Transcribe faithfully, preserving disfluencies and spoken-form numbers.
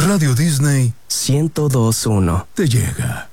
Radio Disney ciento dos punto uno te llega.